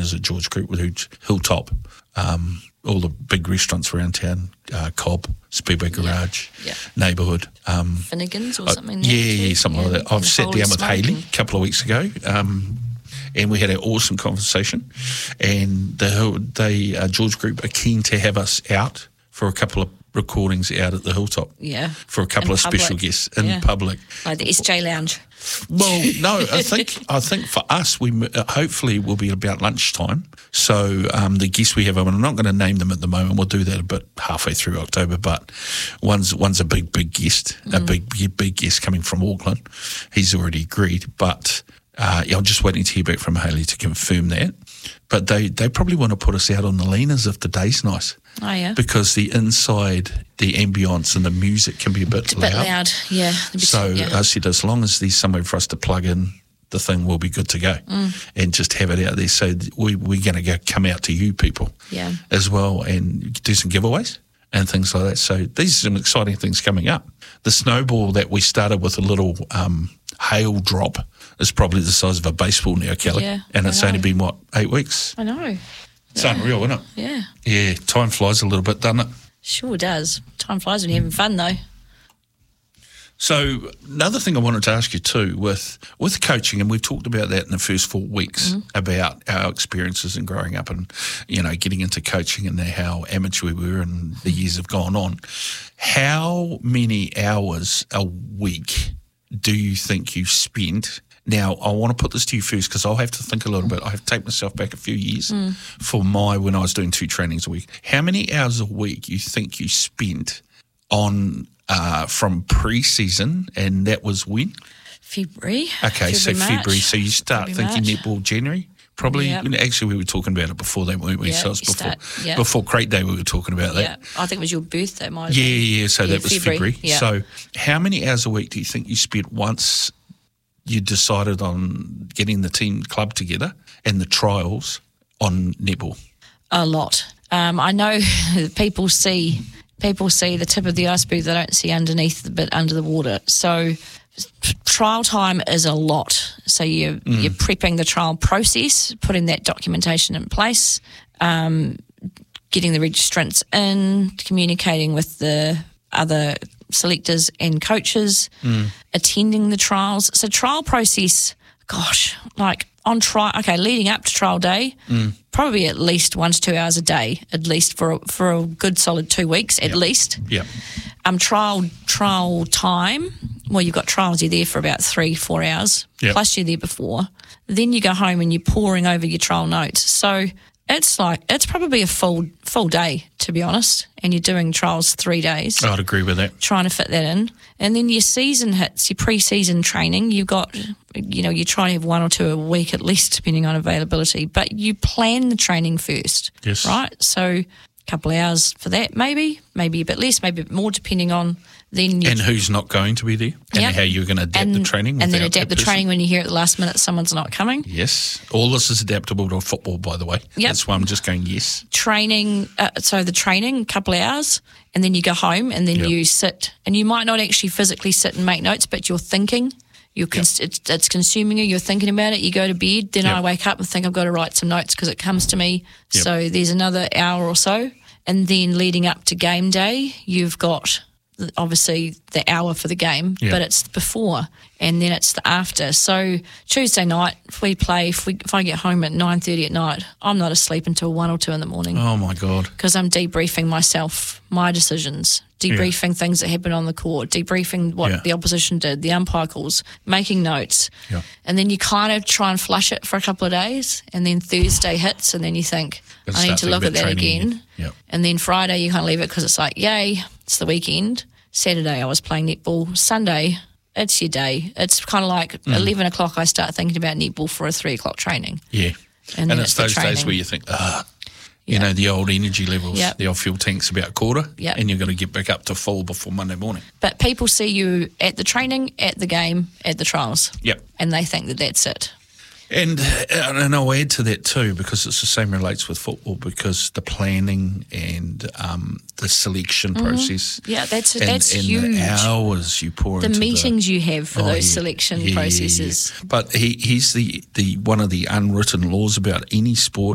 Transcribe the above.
trainers at George Group with Hilltop, all the big restaurants around town, Cobb, Speedway Garage, Neighbourhood. Finnegan's or something? Something like that. I've sat down with Hayley a couple of weeks ago, and we had an awesome conversation. And George Group are keen to have us out for a couple of recordings out at the Hilltop. Yeah. For a couple of special guests in public. Like the SJ Lounge. Well, no, I think for us, we hopefully will be about lunchtime. So the guests we have, I'm not going to name them at the moment. We'll do that a bit halfway through October. But one's a big guest, a big guest coming from Auckland. He's already agreed. But I'm just waiting to hear back from Hayley to confirm that. But they probably want to put us out on the leaners if the day's nice. Oh, yeah. Because the inside, the ambience and the music can be a bit loud. A bit loud, yeah. So I said, as long as there's somewhere for us to plug in, the thing will be good to go and just have it out there. So we're going to come out to you people as well and do some giveaways and things like that. So these are some exciting things coming up. The snowball that we started with a little hail drop is probably the size of a baseball now, Kelly. Yeah, and it's only been, 8 weeks? I know. It's unreal, isn't it? Yeah. Yeah, time flies a little bit, doesn't it? Sure does. Time flies when you're having fun, though. So another thing I wanted to ask you too, with coaching, and we've talked about that in the first 4 weeks, about our experiences and growing up and, getting into coaching and how amateur we were and the years have gone on. How many hours a week do you think you spent? Now, I want to put this to you first because I'll have to think a little bit. I have to take myself back a few years for when I was doing 2 trainings a week. How many hours a week you think you spent on from pre-season, and that was when? February. Okay, so February. March. So you start thinking netball January? Probably. Yep. Actually, we were talking about it before that, weren't we? So it was before Crate Day we were talking about that. Yeah, I think it was your birthday, so that was February. Yeah. So how many hours a week do you think you spent once you decided on getting the team club together and the trials on netball? A lot. I know people see the tip of the iceberg, they don't see underneath the bit under the water. So trial time is a lot. So you're prepping the trial process, putting that documentation in place, getting the registrants in, communicating with the other selectors and coaches, attending the trials. So trial process, leading up to trial day, probably at least 1 to 2 hours a day, at least for a good solid 2 weeks, at least. Yeah. Trial time, well, you've got trials, you're there for about 3-4 hours, plus you're there before. Then you go home and you're poring over your trial notes. So it's probably a full day, to be honest, and you're doing trials 3 days. I'd agree with that. Trying to fit that in. And then your season hits, your pre-season training, you've got, you try to have 1 or 2 a week at least, depending on availability, but you plan the training first, right? So a couple of hours for that, maybe a bit less, maybe a bit more, depending on then. And who's not going to be there, and how you're going to adapt the training. And then adapt the training when you hear at the last minute someone's not coming. Yes. All this is adaptable to football, by the way. Yep. That's why I'm just going, yes. Training, so the training, a couple of hours, and then you go home and then you sit. And you might not actually physically sit and make notes, but you're thinking. It's consuming you. You're thinking about it. You go to bed. Then I wake up and think I've got to write some notes because it comes to me. Yep. So there's another hour or so. And then leading up to game day, you've got obviously the hour for the game, but it's the before and then it's the after. So Tuesday night, if we play, if I get home at 9:30 at night, I'm not asleep until 1 or 2 in the morning. Oh my God. Because I'm debriefing myself, my decisions, debriefing things that happened on the court, debriefing what the opposition did, the umpire calls, making notes. Yeah. And then you kind of try and flush it for a couple of days, and then Thursday hits and then you think, I need to look at that again. Yep. And then Friday you kind of leave it because it's like, yay, it's the weekend. Saturday I was playing netball. Sunday, it's your day. It's kind of like 11 o'clock I start thinking about netball for a 3 o'clock training. Yeah. And it's those days where you think, the old energy levels, the old fuel tank's about a quarter, and you've got to get back up to full before Monday morning. But people see you at the training, at the game, at the trials. Yep. And they think that that's it. And I'll add to that too, because it's the same relates with football, because the planning and the selection process. Yeah, that's and huge. The hours you pour into the meetings you have for those selection processes. Yeah. But here's the one of the unwritten laws about any sport